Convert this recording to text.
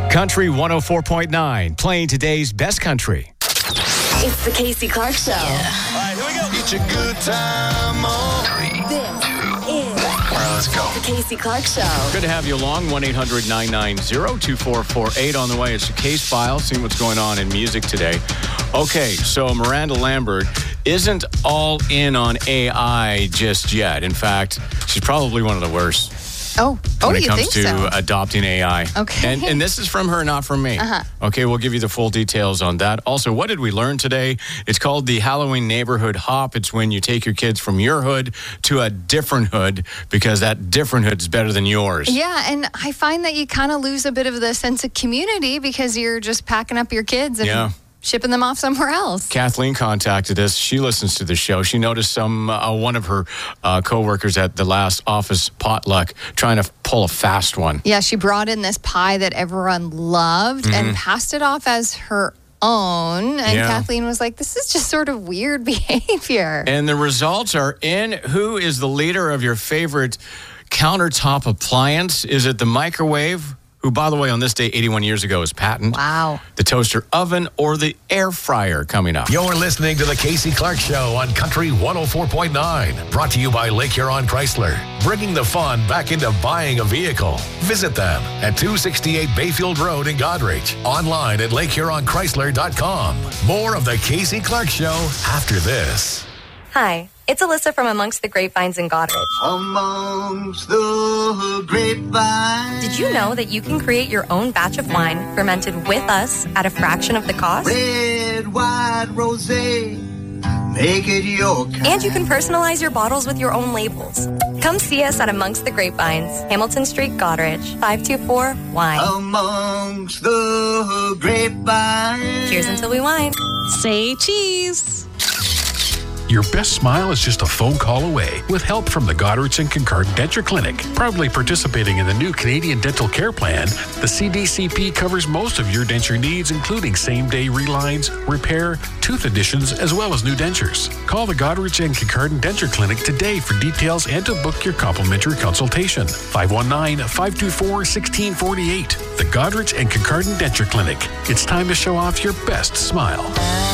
Country 104.9, playing today's best country. It's the Casey Clark Show. All right, here we go. Get your good time on. This is All right, let's go. the Casey Clark Show. Good to have you along. 1-800-990-2448 on the way. It's the Case File, seeing what's going on in music today. Okay, so Miranda Lambert isn't all in on AI just yet. In fact, she's probably one of the worst. Oh, when it you comes think to so? adopting AI. Okay. And this is from her, not from me. Uh-huh. Okay, we'll give you the full details on that. Also, what did we learn today? It's called the Halloween Neighborhood Hop. It's when you take your kids from your hood to a different hood because that different hood is better than yours. Yeah, and I find that you kind of lose a bit of the sense of community because you're just packing up your kids and shipping them off somewhere else. Kathleen contacted us. She listens to the show. She noticed one of her coworkers at the last office potluck trying to pull a fast one. Yeah, she brought in this pie that everyone loved and passed it off as her own. And Kathleen was like, this is just sort of weird behavior. And the results are in. Who is the leader of your favorite countertop appliance? Is it the microwave, who, by the way, on this day 81 years ago was patented? Wow. The toaster oven or the air fryer coming up? You're listening to the Casey Clark Show on Country 104.9. Brought to you by Lake Huron Chrysler. Bringing the fun back into buying a vehicle. Visit them at 268 Bayfield Road in Goderich. Online at LakeHuronChrysler.com. More of the Casey Clark Show after this. Hi, it's Alyssa from Amongst the Grapevines in Goderich. Amongst the grapevines. Did you know that you can create your own batch of wine fermented with us at a fraction of the cost? Red, white, rosé. Make it your kind. And you can personalize your bottles with your own labels. Come see us at Amongst the Grapevines, Hamilton Street, Goderich, 524-WINE. Amongst the grapevines. Cheers until we wine. Say cheese. Your best smile is just a phone call away with help from the Goderich and Kincardine Denture Clinic. Proudly participating in the new Canadian Dental Care Plan, the CDCP covers most of your denture needs, including same-day relines, repair, tooth additions, as well as new dentures. Call the Goderich and Kincardine Denture Clinic today for details and to book your complimentary consultation. 519-524-1648. The Goderich and Kincardine Denture Clinic. It's time to show off your best smile.